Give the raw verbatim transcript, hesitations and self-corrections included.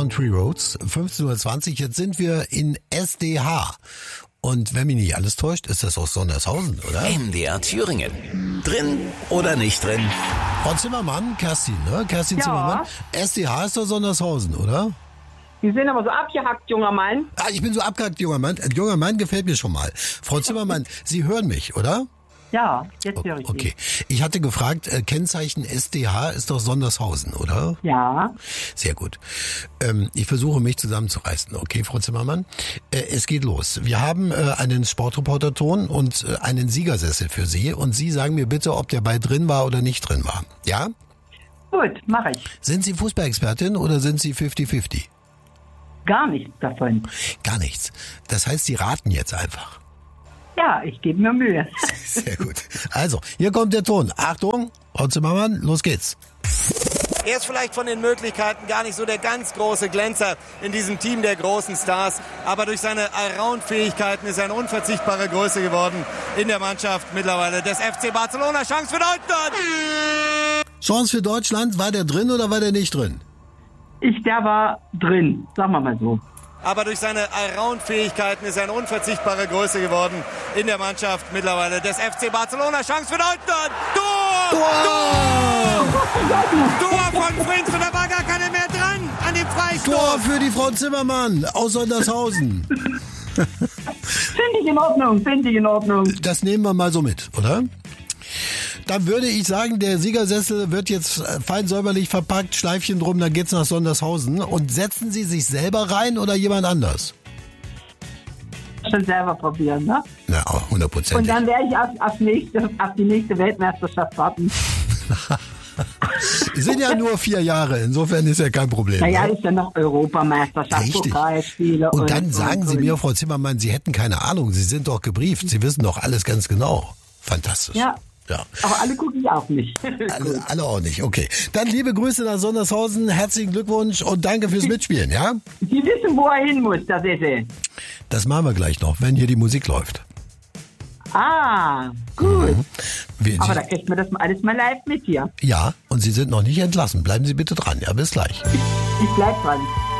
Country Roads, fünfzehn Uhr zwanzig. Jetzt sind wir in S D H. Und wenn mich nicht alles täuscht, ist das aus Sondershausen, oder? M D R Thüringen. Drin oder nicht drin? Frau Zimmermann, Kerstin, ne? Kerstin Ja. Zimmermann. S D H ist doch Sondershausen, oder? Sie sind aber so abgehackt, junger Mann. Ah, ich bin so abgehackt, junger Mann. Äh, junger Mann gefällt mir schon mal. Frau Zimmermann, Sie hören mich, oder? Ja, jetzt höre ich Sie. Okay. Ich hatte gefragt, äh, Kennzeichen S D H ist doch Sondershausen, oder? Ja, Sehr gut. Ähm, ich versuche mich zusammenzureißen. Okay, Frau Zimmermann. Äh, es geht los. Wir haben äh, einen Sportreporter-Ton und äh, einen Siegersessel für Sie. Und Sie sagen mir bitte, ob der Ball drin war oder nicht drin war. Ja? gut, mache ich. Sind Sie Fußballexpertin oder sind Sie fünfzig fünfzig? Gar nichts davon. Gar nichts. Das heißt, Sie raten jetzt einfach. Ja, ich gebe mir Mühe. Sehr gut. Also, hier kommt der Ton. Achtung, Frau Zimmermann, los geht's. Er ist vielleicht von den Möglichkeiten gar nicht so der ganz große Glänzer in diesem Team der großen Stars. Aber durch seine Allround-Fähigkeiten ist er eine unverzichtbare Größe geworden in der Mannschaft mittlerweile des F C Barcelona. Chance für Deutschland! Chance für Deutschland, war der drin oder war der nicht drin? Ich, der war drin, sagen wir mal so. Aber durch seine Allround-Fähigkeiten ist er eine unverzichtbare Größe geworden in der Mannschaft mittlerweile des F C Barcelona. Chance für Deutschland! Tor! Tor! Tor von Frings und da war gar keiner mehr dran an dem Freistoß. Tor für die Frau Zimmermann aus Sondershausen. Finde ich in Ordnung, finde ich in Ordnung. Das nehmen wir mal so mit, oder? Dann würde ich sagen, der Siegersessel wird jetzt fein säuberlich verpackt, Schleifchen drum, dann geht's nach Sondershausen. Und setzen Sie sich selber rein oder jemand anders? Schon selber probieren, ne? Na, Und hundertprozentig. dann werde ich auf, auf, nächste, auf die nächste Weltmeisterschaft warten. Es sind ja nur vier Jahre, insofern ist ja kein Problem. Naja, Ne? ist ja noch Europameisterschaft, Richtig. Pokalspiele. Und dann sagen und, Sie und. mir, Frau Zimmermann, Sie hätten keine Ahnung, Sie sind doch gebrieft, Sie wissen doch alles ganz genau. Fantastisch. Ja. Ja. Aber alle gucken ich auch nicht. Alle, alle auch nicht, okay. Dann liebe Grüße nach Sondershausen, herzlichen Glückwunsch und danke fürs Mitspielen, ja? Sie wissen, wo er hin muss, das ist er. Das machen wir gleich noch, wenn hier die Musik läuft. Ah, gut. Wir, Aber Sie, da kriegt man das alles mal live mit hier. ja, und Sie sind noch nicht entlassen. Bleiben Sie bitte dran, ja, bis gleich. Ich bleib dran.